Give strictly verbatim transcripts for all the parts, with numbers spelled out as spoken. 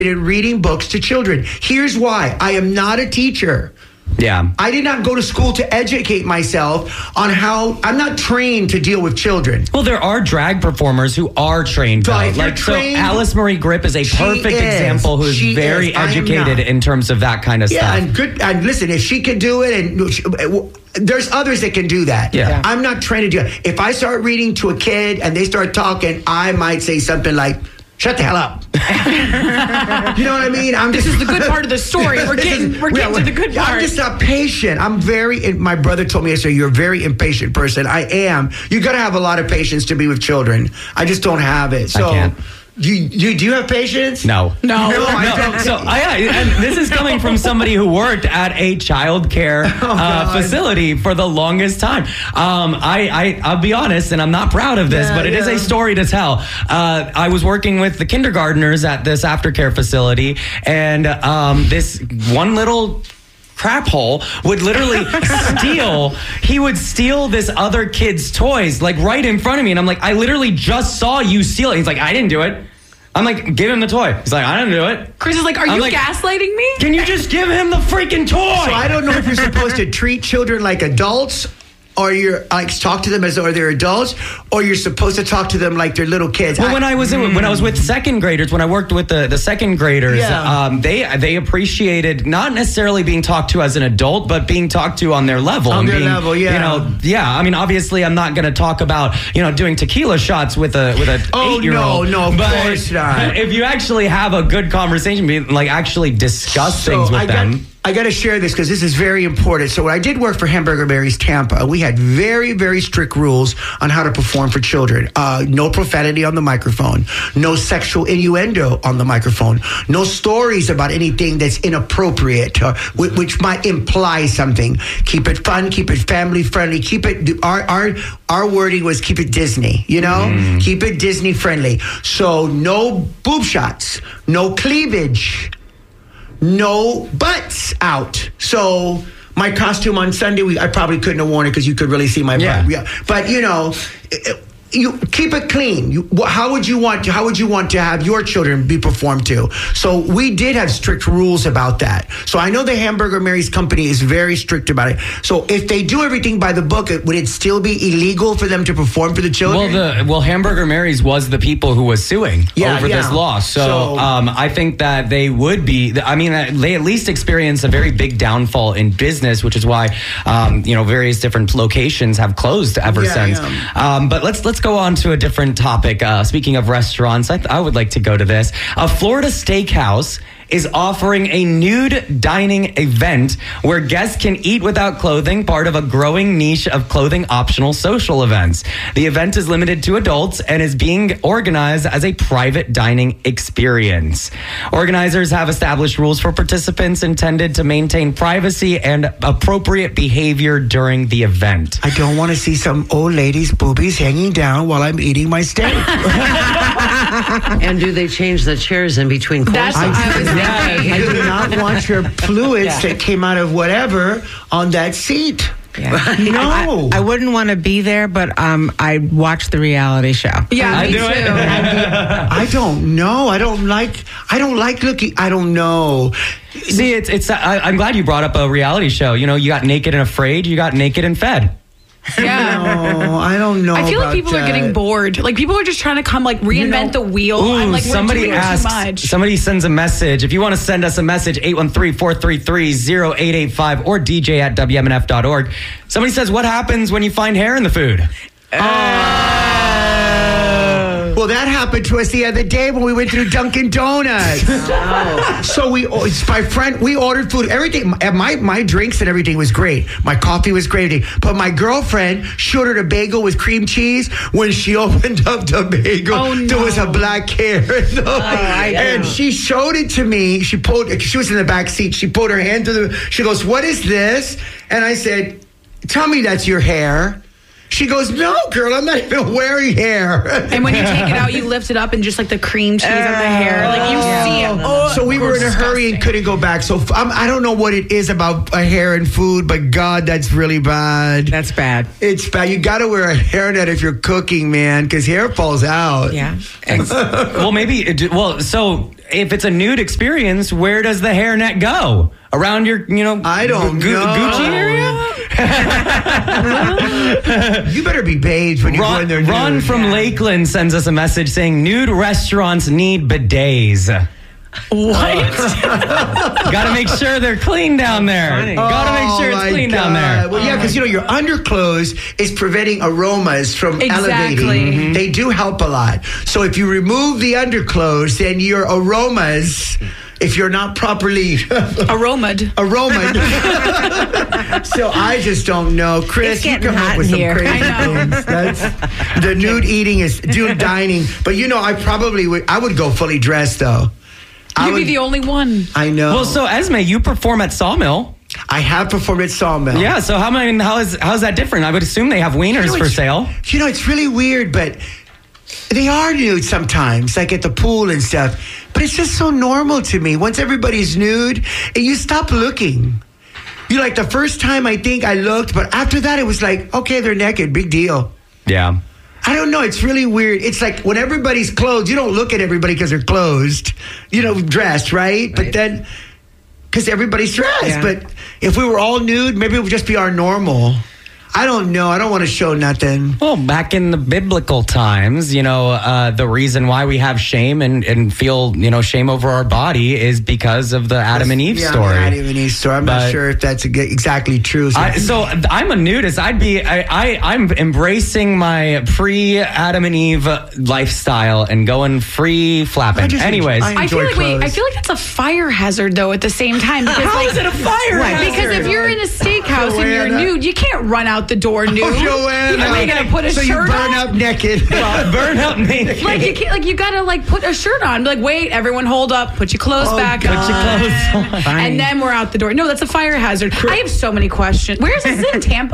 in reading books to children. Here's why. I am not a teacher. Yeah. I did not go to school to educate myself on how, I'm not trained to deal with children. Well, there are drag performers who are trained. So though. if you're like trained- so Alice Marie Grip is a She perfect is. example who is She very is. I am educated not. in terms of that kind of Yeah, stuff. and good. And listen, if she can do it, and she, there's others that can do that. Yeah. Yeah. I'm not trained to do it. If I start reading to a kid and they start talking, I might say something like, "Shut the hell up." You know what I mean? I'm This just, is the good part of the story. We're This getting is- we're getting yeah, to the good part. I'm just not patient. I'm very. My brother told me yesterday, "You're a very impatient person." I am. You got to have a lot of patience to be with children. I just don't have it. So, I can't. You, you do you have patience? No. No. No, I No, don't. so I, I- and this is coming from somebody who worked at a child care uh, God. facility for the longest time. Um, I, I, I'll be honest, and I'm not proud of this, Yeah, but it is yeah. a story to tell. Uh, I was working with the kindergartners at this aftercare facility, and um, this one little crap hole would literally steal he would steal this other kid's toys like right in front of me, and I'm like, I literally just saw you steal it. He's like, I didn't do it. I'm like, give him the toy. He's like, I didn't do it. Chris is like, are I'm you like, gaslighting me? Can you just give him the freaking toy? So I don't know if you're supposed to treat children like adults, or you're like talk to them as though they're adults, or you're supposed to talk to them like they're little kids. Well, when I was in, when I was with second graders, when I worked with the, the second graders, Yeah. um, they they appreciated not necessarily being talked to as an adult, but being talked to on their level. On and their being, level, yeah. You know, yeah. I mean, obviously, I'm not going to talk about you know doing tequila shots with a with a Oh, eight year old. no, no, of but course not. If you actually have a good conversation, be, like actually discuss So things with I them. Got, I got to share this because this is very important. So when I did work for Hamburger Mary's Tampa, we had very, very strict rules on how to perform for children. Uh, no profanity on the microphone, no sexual innuendo on the microphone, no stories about anything that's inappropriate, uh, which, which might imply something. Keep it fun, keep it family friendly, keep it. Our our our wording was keep it Disney. You know, Mm. keep it Disney friendly. So no boob shots, no cleavage. No butts out. So my costume on Sunday, we, I probably couldn't have worn it because you could really see my Yeah. butt. Yeah. But you know, it, you keep it clean. You, how would you want to, how would you want to have your children be performed to? So we did have strict rules about that. So I know the Hamburger Mary's company is very strict about it. So if they do everything by the book, would it still be illegal for them to perform for the children? Well, the well, Hamburger Mary's was the people who was suing Yeah, over yeah. this law. So, So- um, I think that they would be. I mean, uh, they at least experienced a very big downfall in business, which is why um, you know various different locations have closed ever Yeah, since. yeah. Um, but let's let's go on to a different topic. Uh, speaking of restaurants, I, th- I would like to go to this. A Florida steakhouse is offering a nude dining event where guests can eat without clothing, part of a growing niche of clothing optional social events. The event is limited to adults and is being organized as a private dining experience. Organizers have established rules for participants intended to maintain privacy and appropriate behavior during the event. I don't want to see some old lady's boobies hanging down while I'm eating my steak. And do they change the chairs in between That's courses? what I was thinking. I do not want your fluids that came out of whatever on that seat. Yeah. No. I, I wouldn't want to be there, but um, I watch the reality show. Yeah, I me do too. it. I don't know. I don't like. I don't like looking. I don't know. See, it's it's. I, I'm glad you brought up a reality show. You know, you got Naked and Afraid, you got Naked and Fed. Yeah. No, I don't know. I feel like about people are that. getting bored. Like people are just trying to come like reinvent know- the wheel. Ooh, I'm like, we're somebody doing asks, too much. somebody sends a message. If you want to send us a message, eight one three, four three three, zero eight eight five or D J at W M N F dot org. Somebody says, what happens when you find hair in the food? Well, that happened to us the other day when we went through Dunkin' Donuts. So we, it's my friend, we ordered food. Everything, my my drinks and everything was great. My coffee was great. But my girlfriend, she ordered a bagel with cream cheese. When she opened up the bagel, Oh, no. there was a black hair. in the- and she showed it to me. She pulled, she was in the back seat. She pulled her hand through the, she goes, what is this? And I said, tell me that's your hair. She goes, no, girl, I'm not even wearing hair. And when you take it out, you lift it up and just like the cream cheese on the hair, like you see it. Oh, So we were in a hurry and disgusting. couldn't go back. So um, I don't know what it is about a hair and food, but God, that's really bad. That's bad. It's bad. You got to wear a hairnet if you're cooking, man, because hair falls out. Yeah. Well, maybe, it, well, so if it's a nude experience, where does the hairnet go? Around your, you know, I don't Gu- know. Gucci area? You better be bathed when you go in there. Ron nude. from Lakeland sends us a message saying nude restaurants need bidets. What? Gotta make sure they're clean down there. Funny. Gotta make sure Oh, it's my clean down God. there. Well, yeah, because you know your underclothes is preventing aromas from Exactly. elevating. Mhm. They do help a lot. So if you remove the underclothes, then your aromas, if you're not properly Aromad. aroma. So I just don't know, Chris. It's You getting come hot up with in some here. crazy I know. things. That's, the nude eating is nude dining, but you know, I probably would. I would go fully dressed though. I You'd be would- the only one. I know. Well, so Esme, you perform at Sawmill. I have performed at Sawmill. Yeah, so how many, how is how's that different? I would assume they have wieners You know, for it's- sale. You know, it's really weird, but they are nude sometimes, like at the pool and stuff. But it's just so normal to me. Once everybody's nude, and you stop looking. You like the first time I think I looked, but after that it was like, okay, they're naked, big deal. Yeah. I don't know. It's really weird. It's like when everybody's clothed, you don't look at everybody because they're closed, you know, dressed, right? But then, because everybody's dressed. Yeah. But if we were all nude, maybe it would just be our normal. I don't know. I don't want to show nothing. Well, back in the biblical times, you know, uh, the reason why we have shame and, and feel, you know, shame over our body is because of the Adam and Eve yeah, story. the Adam and Eve story. I'm not But- sure if that's ex- exactly true. So, I, so I'm a nudist. I'd be. I, I. I'm embracing my pre-Adam and Eve lifestyle and going free I flapping. just- Anyways, I- I feel enjoy like wait, I clothes. feel like that's a fire hazard though. At the same time, because How like, is it a fire Right, hazard? because if you're in a steakhouse and you're Joanna. nude, you can't run out the door nude. Oh, Joanna. You know, you gotta put a so you shirt burn on. up naked. burn up naked. Like you can't, like you gotta like put a shirt on. Be like, wait, everyone, hold up, put your clothes Oh, back God. on, Put your clothes on. and then we're out the door. No, that's a fire hazard. I have so many questions. Where is this? Is it in Tampa?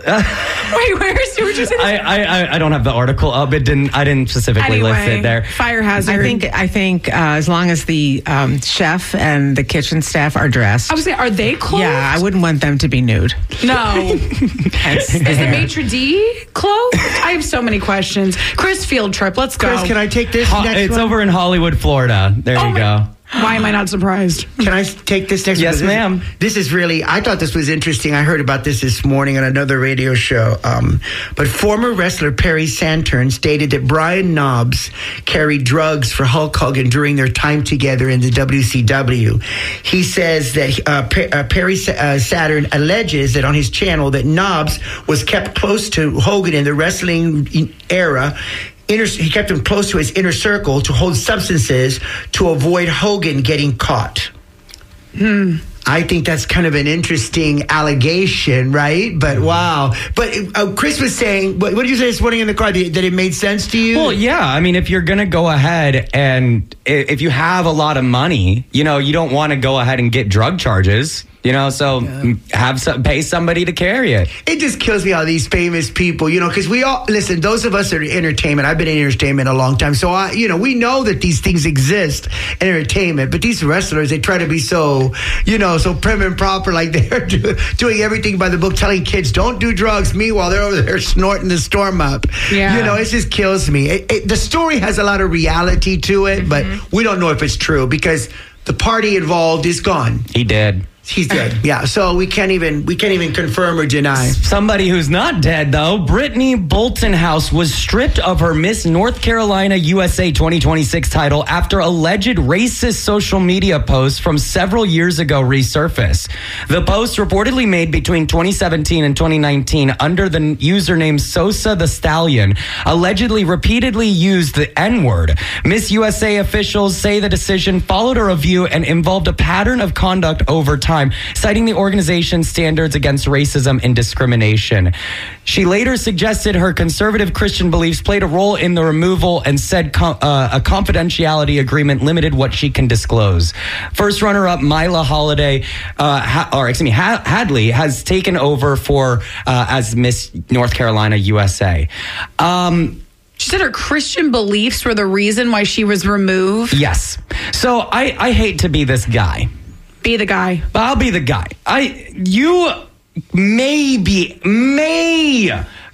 Wait, where's where you say? I, I I- I don't have the article up. It didn't. I didn't specifically list Anyway, it there. fire hazard. I think I think uh, as long as the um, chef and the kitchen staff are dressed, I was saying, are they clothed? yeah, I wouldn't want them to be nude. No. Is the maitre d' clothed? I have so many questions. Chris, field trip. Let's go. Chris, can I take this Ho- next it's one? over in Hollywood, Florida. There Oh you my- go. Why am I not surprised? Can I take this next? Yes, one? This- ma'am. This is really. I thought this was interesting. I heard about this this morning on another radio show. Um, but former wrestler Perry Saturn stated that Brian Knobbs carried drugs for Hulk Hogan during their time together in the W C W. He says that uh, Pe- uh, Perry uh, Saturn alleges that on his channel that Knobbs was kept close to Hogan in the wrestling era. Inner, he kept him close to his inner circle to hold substances to avoid Hogan getting caught. I think that's kind of an interesting allegation, right? But wow. But uh, Chris was saying, what, what did you say this morning in the car? That it made sense to you? Well, yeah. I mean, if you're going to go ahead and i- if you have a lot of money, you know, you don't want to go ahead and get drug charges. You know, so have some, pay somebody to carry it. It just kills me how these famous people, you know, because we all, listen, those of us that are in entertainment, I've been in entertainment a long time. So, I, you know, we know that these things exist in entertainment, but these wrestlers, they try to be so, you know, so prim and proper, like they're do, doing everything by the book, telling kids, don't do drugs. Meanwhile, they're over there snorting the storm up. Yeah. You know, it just kills me. It, it, the story has a lot of reality to it, Mm-hmm. but we don't know if it's true because the party involved is gone. He did. He's dead. Yeah, so we can't even we can't even confirm or deny. Somebody who's not dead, though, Brittany Boltonhouse was stripped of her Miss North Carolina U S A twenty twenty-six title after alleged racist social media posts from several years ago resurfaced. The posts reportedly made between twenty seventeen and twenty nineteen under the username Sosa the Stallion allegedly repeatedly used the N-word. Miss U S A officials say the decision followed a review and involved a pattern of conduct over time, citing the organization's standards against racism and discrimination. She later suggested her conservative Christian beliefs played a role in the removal and said com- uh, a confidentiality agreement limited what she can disclose. First runner-up Mila Holiday, uh, ha- or excuse me, ha- Hadley has taken over for uh, as Miss North Carolina U S A. Um, She said her Christian beliefs were the reason why she was removed. yes. So I, I hate to be this guy. Be the guy. But I'll be the guy. I you maybe may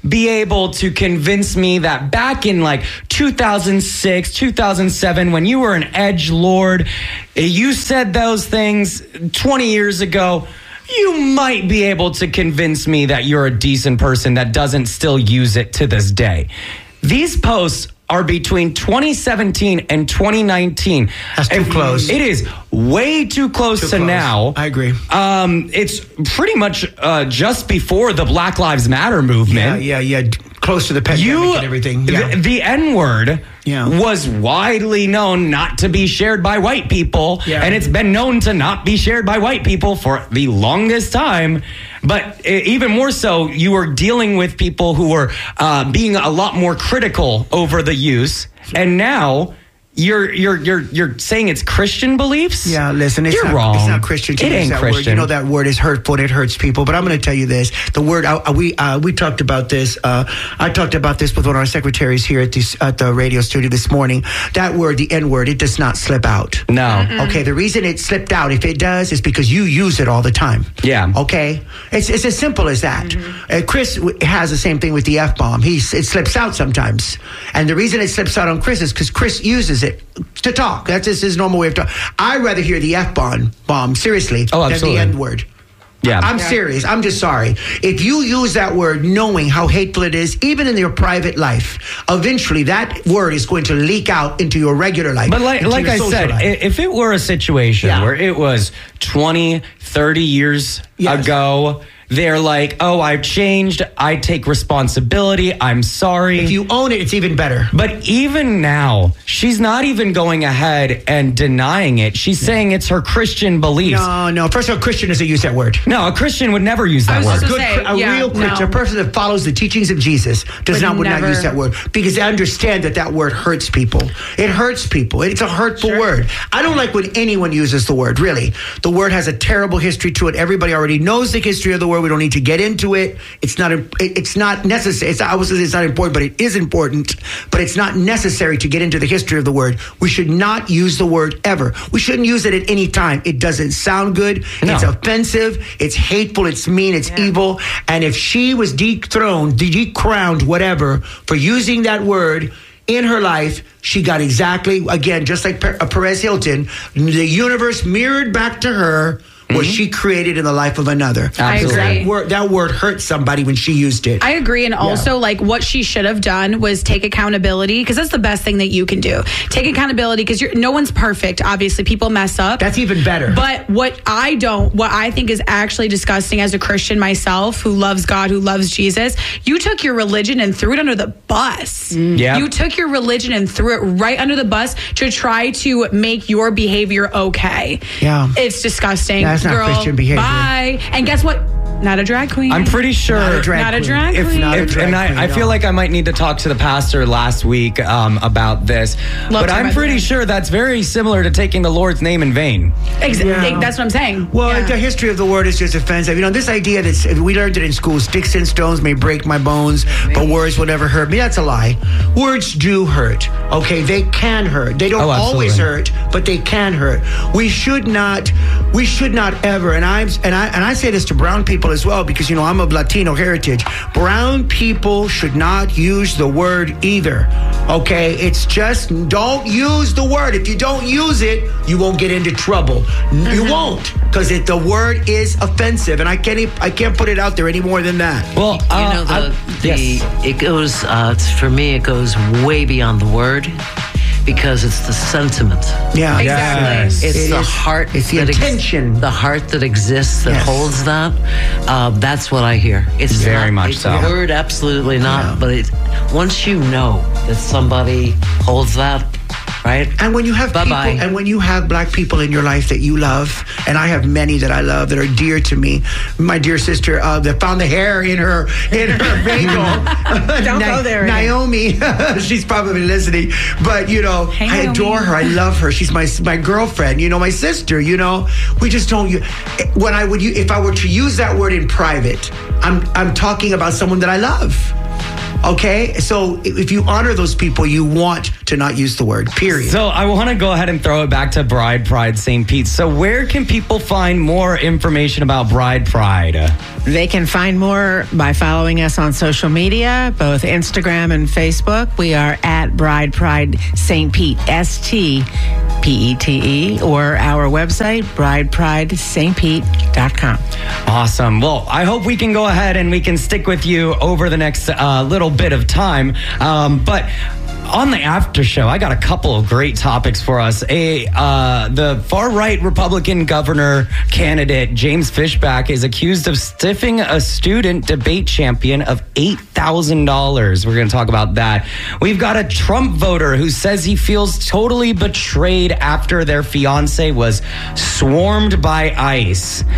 be able to convince me that back in like two thousand six, two thousand seven, when you were an edgelord, you said those things twenty years ago. You might be able to convince me that you're a decent person that doesn't still use it to this day. These posts are between twenty seventeen and twenty nineteen. That's too If- close. It is way too close Too to close. now. I agree. Um, it's pretty much uh, just before the Black Lives Matter movement. Yeah, yeah, yeah. Close to the pandemic You, and everything. Yeah. the, the N-word Yeah. was widely known not to be shared by white people, Yeah. and it's been known to not be shared by white people for the longest time. But uh, even more so, you were dealing with people who were uh, being a lot more critical over the use, and now you're you're you're you're saying it's Christian beliefs. Yeah, listen, it's you're not, wrong. It's not Christian to It use ain't that word. Christian. You know that word is hurtful. It hurts people. But I'm going to tell you this: the word uh, we uh, we talked about this. Uh, I talked about this with one of our secretaries here at this at the radio studio this morning. That word, the N word, it does not slip out. No. Okay, the reason it slipped out, if it does, is because you use it all the time. Yeah. Okay, it's it's as simple as that. Uh, Chris w- has the same thing with the F bomb. He it slips out sometimes, and the reason it slips out on Chris is because Chris uses it to talk. That's just his normal way of talking. I'd rather hear the F bomb, bomb seriously, Oh, than absolutely. the N word. Yeah. I'm serious. I'm just sorry. If you use that word knowing how hateful it is, even in your private life, eventually that word is going to leak out into your regular life. But like, into like your I social said, life. i- if it were a situation Yeah. where it was twenty, thirty years Yes. ago, they're like, oh, I've changed. I take responsibility. I'm sorry. if you own it, it's even better. But even now, she's not even going ahead and denying it. She's saying it's her Christian beliefs. No, no. First of all, Christian doesn't use that word. No, a Christian would never use that was word. just Good, say, a yeah, real Christian, no. a person that follows the teachings of Jesus, does Would not would not never- use that word because they understand that that word hurts people. It hurts people. It's a hurtful word. I don't like when anyone uses the word. Really, the word has a terrible history to it. Everybody already knows the history of the word. We don't need to get into it. It's not. It, it's not necessary. It's, I was say it's not important, but it is important. But it's not necessary to get into the history of the word. We should not use the word ever. We shouldn't use it at any time. It doesn't sound good. No. It's offensive. It's hateful. It's mean. It's evil. And if she was dethroned, decrowned, whatever, for using that word in her life, she got exactly, again, just like Per- uh, Perez Hilton, the universe mirrored back to her what she created in the life of another. I Absolutely. agree. That word, that word hurt somebody when she used it. I agree. And also, like, what she should have done was take accountability, because that's the best thing that you can do. Take accountability, because you're no one's perfect. Obviously, people mess up. That's even better. But what I don't, what I think is actually disgusting as a Christian myself, who loves God, who loves Jesus, you took your religion and threw it under the bus. Yeah. You took your religion and threw it right under the bus to try to make your behavior okay. Yeah. It's disgusting. That's not Girl, Christian behavior. Bye. And guess what? Not a drag queen. I'm pretty sure. Not a drag Not a queen. drag If, queen. Not a if, drag and I, queen, I no. feel like I might need to talk to the pastor last week um, about this. Love but to, I'm by the pretty way. sure that's very similar to taking the Lord's name in vain. Exa- Yeah. That's what I'm saying. Well, Yeah. the history of the word is just offensive. You know, this idea that we learned it in school, sticks and stones may break my bones, but words will never hurt me. That's a lie. Words do hurt. Okay, they can hurt. They don't Oh, always absolutely. hurt, but they can hurt. We should not, we should not ever, and I'm and I and I say this to brown people as well, because you know I'm of Latino heritage. Brown people should not use the word either. Okay, it's just don't use the word. If you don't use it, you won't get into trouble. You won't, because it the word is offensive, and I can't e- I can't put it out there any more than that. Well, You uh, know, the, I- the yes. it goes, uh, it's- for me, it goes way beyond the word because it's the sentiment. Yeah, Exactly. Yes. It's It the is- heart. it's the that ex- intention. the heart that exists that Yes. holds that. Uh, that's what I hear. It's Very not, much it's so. The word, absolutely not. Yeah. But it, once you know that somebody holds that, right? And when you have Bye-bye. people, and when you have black people in your life that you love, and I have many that I love that are dear to me. My dear sister uh, that found the hair in her in her bagel. Don't go there again. Naomi. She's probably listening, but you know, Hey, I Naomi. adore her. I love her. She's my my girlfriend. You know, my sister. You know, we just don't. u- When I would, u- if I were to use that word in private, I'm I'm talking about someone that I love. Okay? So if you honor those people, you want to not use the word, period. So I want to go ahead and throw it back to Bride Pride Saint Pete. So where can people find more information about Bride Pride? They can find more by following us on social media, both Instagram and Facebook. We are at Bride Pride Saint Pete, S T P E T E, or our website, bride pride saint pete dot com. Awesome. Well, I hope we can go ahead and we can stick with you over the next uh, little bit of time. Um, but on the after show, I got a couple of great topics for us. A uh, the far-right Republican governor candidate, James Fishback, is accused of stiffing a student debate champion of eight thousand dollars. We're going to talk about that. We've got a Trump voter who says he feels totally betrayed after their fiance was swarmed by ICE. Uh,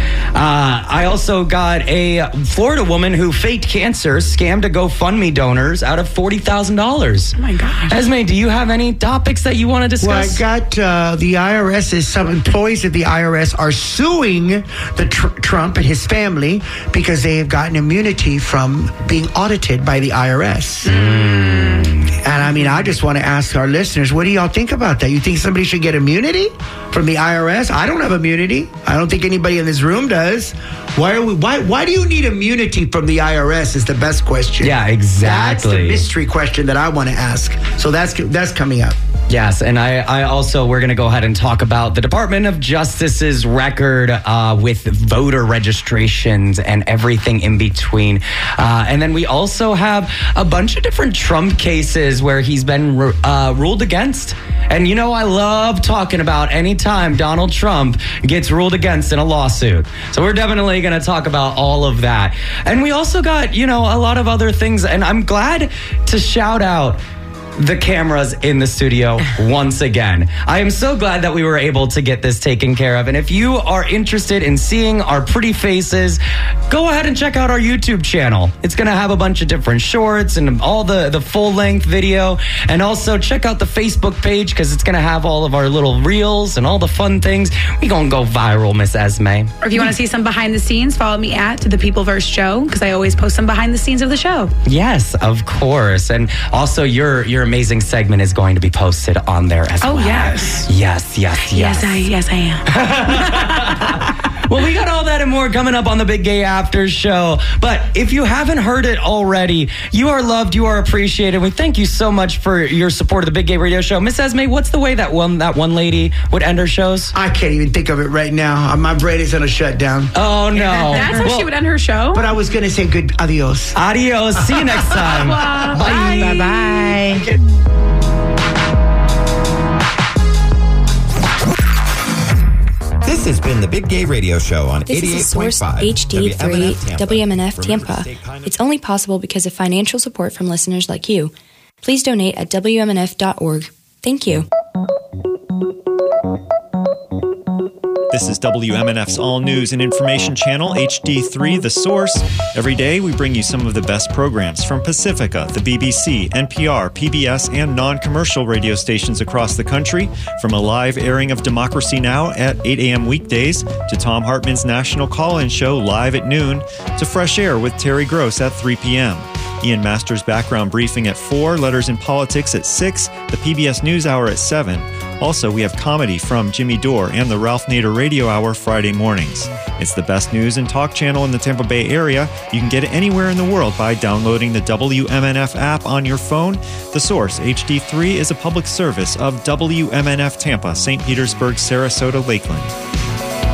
I also got a Florida woman who faked cancer, scammed a GoFundMe donors out of forty thousand dollars. Oh, my God. Esme, do you have any topics that you want to discuss? Well, I got uh, the I R S is some employees of the I R S are suing the tr- Trump and his family because they have gotten immunity from being audited by the I R S. Mm. And I mean, I just want to ask our listeners, what do y'all think about that? You think somebody should get immunity from the I R S? I don't have immunity. I don't think anybody in this room does. Why are we? Why? Why do you need immunity from the I R S? Is the best question. Yeah, exactly. That's the mystery question that I want to ask. So that's that's coming up. Yes, and I, I also, we're going to go ahead and talk about the Department of Justice's record uh, with voter registrations and everything in between. Uh, and then we also have a bunch of different Trump cases where he's been uh, ruled against. And you know, I love talking about anytime Donald Trump gets ruled against in a lawsuit. So we're definitely going to talk about all of that. And we also got, you know, a lot of other things. And I'm glad to shout out the cameras in the studio once again. I am so glad that we were able to get this taken care of. And if you are interested in seeing our pretty faces, go ahead and check out our YouTube channel. It's going to have a bunch of different shorts and all the, the full-length video. And also check out the Facebook page because it's going to have all of our little reels and all the fun things. We're going to go viral, Miss Esme. Or if you want to see some behind the scenes, follow me at The Peopleverse Show because I always post some behind the scenes of the show. Yes, of course. And also your your amazing segment is going to be posted on there as oh, well. Oh, yes. Yes, yes, yes. Yes, I, yes, I am. Well, we got all that and more coming up on the Big Gay After Show. But if you haven't heard it already, you are loved, you are appreciated. We thank you so much for your support of the Big Gay Radio Show. Miss Esme, what's the way that one that one lady would end her shows? I can't even think of it right now. My brain is on a shutdown. Oh, no. That's how well, she would end her show? But I was going to say good adios. Adios. See you next time. Bye. Bye-bye. Okay. This has been the Big Gay Radio Show on This eighty-eight is a point Source five H D three W M N F Remember Tampa. to stay kind of- It's only possible because of financial support from listeners like you. Please donate at W M N F dot org. Thank you. This is W M N F's All News and Information Channel, H D three, The Source. Every day, we bring you some of the best programs from Pacifica, the B B C, N P R, P B S, and non-commercial radio stations across the country, from a live airing of Democracy Now! At eight a.m. weekdays, to Tom Hartman's national call-in show live at noon, to Fresh Air with Terry Gross at three p.m. Ian Masters' background briefing at four, Letters in Politics at six, the P B S NewsHour at seven. Also, we have comedy from Jimmy Dore and the Ralph Nader Radio Hour Friday mornings. It's the best news and talk channel in the Tampa Bay area. You can get it anywhere in the world by downloading the W M N F app on your phone. The Source, H D three, is a public service of W M N F Tampa, Saint Petersburg, Sarasota, Lakeland.